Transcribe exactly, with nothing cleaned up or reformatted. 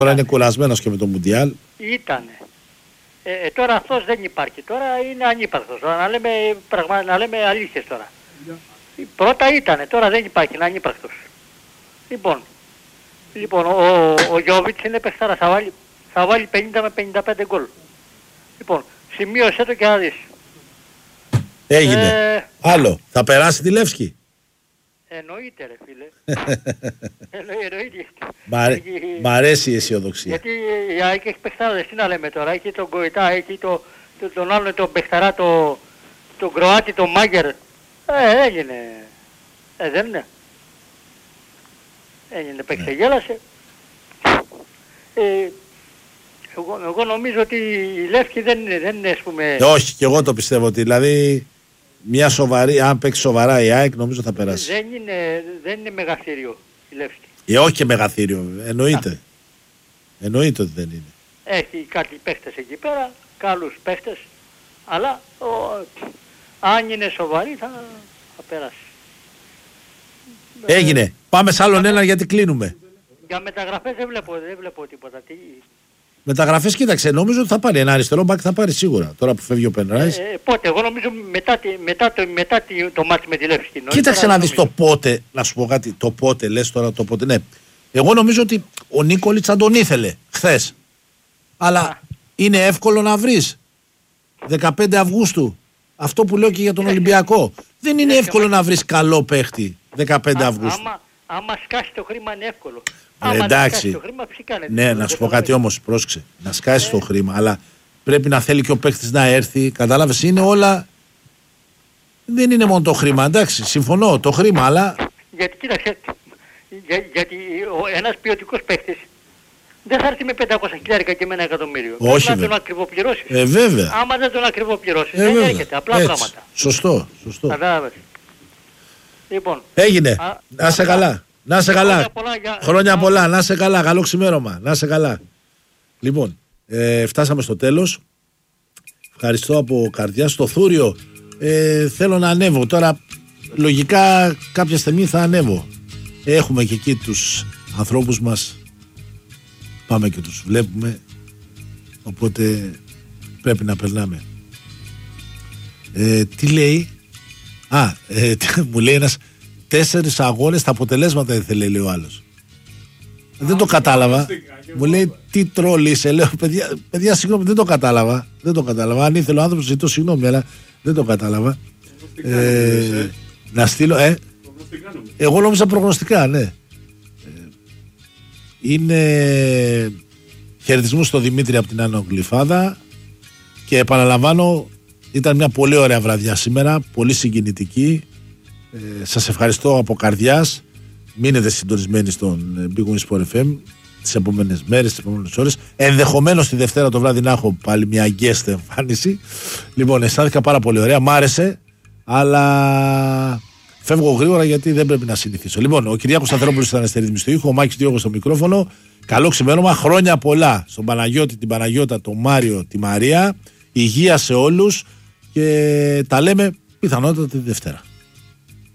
Τώρα είναι κουρασμένος και με το Μουντιάλ. Ήτανε. Ε, ε, τώρα αυτός δεν υπάρχει. Τώρα είναι ανύπαρκτος. Να λέμε, πραγμα... να λέμε αλήθειες τώρα. Yeah. Πρώτα ήτανε, τώρα δεν υπάρχει, είναι ανύπαρκτος. Λοιπόν, λοιπόν ο, ο Γιώβιτς είναι παιχτάρας, θα βάλει, θα βάλει πενήντα με πενήντα πέντε γκολ. Λοιπόν, σημείωσέ το και να δεις. Έγινε. Ε... Άλλο, θα περάσει τη Λεύσκη. Εννοείται ρε φίλε. Εννοείται. Μ' αρέ... Μ' αρέσει η αισιοδοξία. Γιατί η ΑΕΚ έχει παιχτάρες, τι να λέμε τώρα, έχει τον Γκοϊτά, έχει το, το, τον άλλον τον παιχταρά, το, τον Κροάτι, τον Μάγκερ. Ε, έγινε. Ε, δεν είναι. Έγινε, παίξε, γέλασε. Ε, εγώ, εγώ νομίζω ότι η Λεύκη δεν είναι, δεν είναι ας πούμε... Ε, όχι, και εγώ το πιστεύω ότι δηλαδή μια σοβαρή, αν παίξει σοβαρά η ΑΕΚ νομίζω θα περάσει. Δεν είναι, δεν είναι μεγαθύριο η Λεύκη. Ε, όχι και μεγαθύριο, εννοείται. Α. Εννοείται ότι δεν είναι. Έχει κάτι παίχτες εκεί πέρα, καλούς παίχτες, αλλά ο, αν είναι σοβαρή θα, θα περάσει. Έγινε. Ε, Πάμε σε άλλον ένα γιατί κλείνουμε. Για μεταγραφές δεν βλέπω, δεν βλέπω τίποτα. Τι... Μεταγραφές κοίταξε, νομίζω ότι θα πάρει ένα αριστερό μπακ, θα πάρει σίγουρα. Τώρα που φεύγει ο Πενράις. Ε, πότε, εγώ νομίζω μετά, μετά, το, μετά το μάτι με τη Λεύσκη. Κοίταξε να δεις το πότε, να σου πω κάτι, το πότε, λες τώρα το πότε. Ναι. Εγώ νομίζω ότι ο Νίκολιτς θα τον ήθελε χθες. Αλλά Α. είναι εύκολο να βρεις. δεκαπέντε Αυγούστου. Αυτό που λέω και για τον Ολυμπιακό. Δεν είναι εύκολο να βρεις καλό παίχτη δεκαπέντε Αυγούστου. Άμα, άμα σκάσει το χρήμα είναι εύκολο. Ε, άμα εντάξει. Το χρήμα, φυσικά είναι ναι, να σου πω κάτι όμως, πρόσεξε. Να σκάσει ε. το χρήμα, αλλά πρέπει να θέλει και ο παίχτης να έρθει. Κατάλαβες, είναι όλα. Δεν είναι μόνο το χρήμα, εντάξει, συμφωνώ, το χρήμα, αλλά. Γιατί κοίταξε, για, γιατί ένας ποιοτικός παίχτης δεν θα έρθει με πεντακόσια χιλιάρικα και με ένα εκατομμύριο. Όχι, πρέπει να τον ακριβοπληρώσεις. Ε, βέβαια. Άμα δεν τον ακριβοπληρώσεις, ε, δεν βέβαια. έρχεται, απλά Έτσι. πράγματα. Σωστό, σωστό. Κατάλαβες. Λοιπόν. Έγινε. Α, να σε καλά. Να σε καλά. Χρόνια πολλά, για... Χρόνια πολλά. Να σε καλά. Καλό ξημέρωμα. Να σε καλά. Λοιπόν, ε, φτάσαμε στο τέλος. Ευχαριστώ από καρδιά. Στο Θούριο ε, θέλω να ανέβω. Τώρα λογικά κάποια στιγμή θα ανέβω. Έχουμε και εκεί τους ανθρώπους μας. Πάμε και τους βλέπουμε. Οπότε πρέπει να περνάμε. Ε, τι λέει? Α, ε, μου λέει ένας τέσσερις αγώνες τα αποτελέσματα ήθελε, λέει ο άλλος. Δεν το κατάλαβα. Μου λέει τι τρόλ είσαι. Λέω παιδιά, παιδιά συγγνώμη, δεν το κατάλαβα. Δεν το κατάλαβα. Αν ήθελε ο άνθρωπος ζητώ συγγνώμη, αλλά δεν το κατάλαβα. Ε, να στείλω, ε. Εγώ νόμιζα προγνωστικά, ναι. Είναι χαιρετισμού στο Δημήτρη από την Άνω Γλυφάδα και επαναλαμβάνω, ήταν μια πολύ ωραία βραδιά σήμερα, πολύ συγκινητική. Ε, σας ευχαριστώ από καρδιάς. Μείνετε συντονισμένοι στον Big Win Sport εφ εμ τις επόμενες μέρες, τις επόμενες ώρες. Ενδεχομένως τη Δευτέρα το βράδυ να έχω πάλι μια guest εμφάνιση. Λοιπόν, αισθάνθηκα πάρα πολύ ωραία, μ' άρεσε, αλλά φεύγω γρήγορα γιατί δεν πρέπει να συνηθίσω. Λοιπόν, ο Κυριάκος Σταθερόπουλος ήταν στη ρύθμιση του ήχου, ο Μάκης Διώγος στο μικρόφωνο. Καλό ξημέρωμα, χρόνια πολλά στον Παναγιώτη, την Παναγιώτα, τον Μάριο, τη Μαρία. Υγεία σε όλους και τα λέμε πιθανότατα τη Δευτέρα.